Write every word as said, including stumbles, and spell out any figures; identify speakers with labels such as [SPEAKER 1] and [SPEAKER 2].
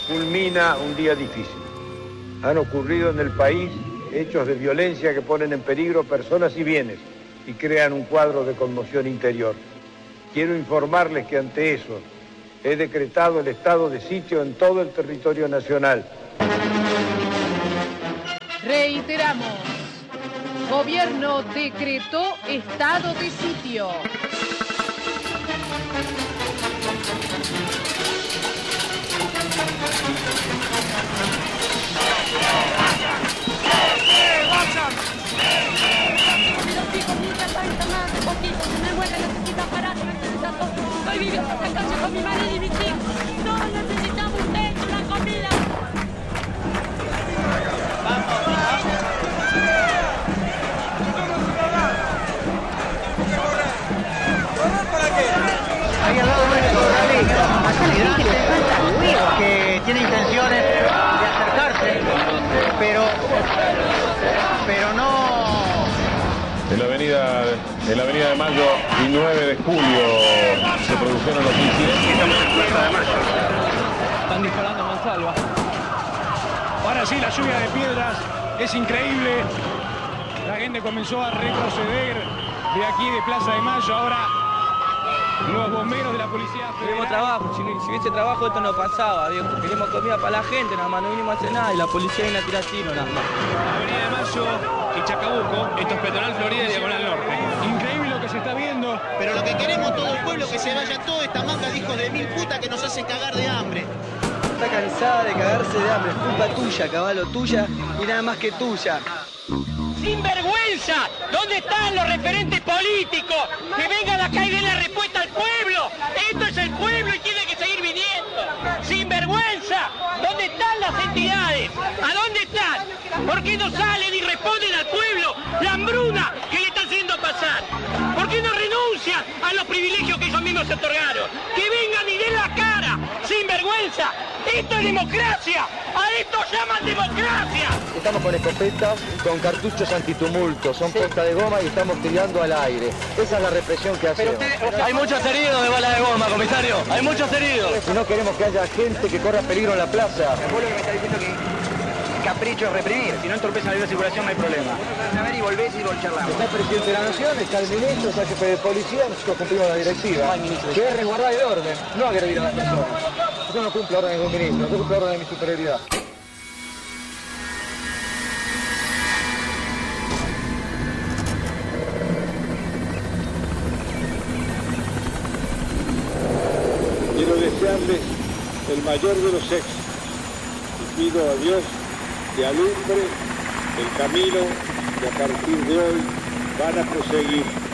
[SPEAKER 1] culmina un día difícil. Han ocurrido en el país hechos de violencia que ponen en peligro personas y bienes y crean un cuadro de conmoción interior. Quiero informarles que ante eso he decretado el estado de sitio en todo el territorio nacional.
[SPEAKER 2] Reiteramos, Gobierno decretó estado de sitio.
[SPEAKER 3] Estoy viviendo en la calle con mi marido y mis hijos. No necesitamos un techo, una comida. Vamos, vamos.
[SPEAKER 4] ¿Para qué? Ahí al lado nuestro, David, que tiene intenciones de acercarse, pero, pero no.
[SPEAKER 5] En la avenida, en la avenida de Mayo y nueve de julio se produjeron los incidentes.
[SPEAKER 6] Estamos en Plaza de Mayo.
[SPEAKER 7] Están disparando a mansalva. Ahora sí, la lluvia de piedras es increíble. La gente comenzó a retroceder de aquí de Plaza de Mayo. Ahora los bomberos de la policía federal.
[SPEAKER 8] Queremos trabajo, si, si hubiese trabajo esto no pasaba, viejo. Queremos comida para la gente, nada más, no vinimos a hacer nada y la policía viene a tirar tiro, nada más.
[SPEAKER 7] Avenida de Mayo y Chacabuco, esto es Peatonal Florida y Diagonal Norte. Increíble lo que se está viendo.
[SPEAKER 9] Pero lo que queremos todo el pueblo, que se vaya toda esta manga de hijos de mil putas que nos hacen cagar de hambre.
[SPEAKER 8] Está cansada de cagarse de hambre, es culpa tuya, caballo, tuya y nada más que tuya.
[SPEAKER 3] ¡Sinvergüenza! ¿Dónde están los referentes políticos? Que vengan acá y den la respuesta al pueblo. Esto es el pueblo y tiene que seguir viniendo. ¡Sinvergüenza! ¿Dónde están las entidades? ¿A dónde están? ¿Por qué no salen y responden al pueblo la hambruna que le está haciendo pasar? ¿Por qué no renuncian a los privilegios que ellos mismos se otorgaron? ¡Que vengan y den la cara! ¡Sinvergüenza! ¡Esto es democracia! ¡A esto llaman democracia!
[SPEAKER 10] Estamos con escopetas, con cartuchos antitumulto, son sí. Punta de goma y estamos tirando al aire. Esa es la represión que hacemos.
[SPEAKER 8] Pero usted, usted... Hay muchos heridos de bala de goma, comisario. Hay muchos heridos.
[SPEAKER 10] Si no queremos que haya gente que corra peligro en la plaza.
[SPEAKER 4] El pueblo que me está diciendo que capricho es reprimir. Si no entorpecen la libre circulación no hay problema. A ver y volvés y charlamos.
[SPEAKER 10] Está el presidente de la Nación, está el ministro, está el jefe de policía, nosotros cumplimos la directiva. No hay ministro. Que es resguardar el orden, no agredir a las personas. Yo no cumplo órdenes de un ministro, yo cumplo órdenes de mi superioridad.
[SPEAKER 1] Quiero desearles el mayor de los éxitos y pido a Dios que alumbre el camino que a partir de hoy van a proseguir.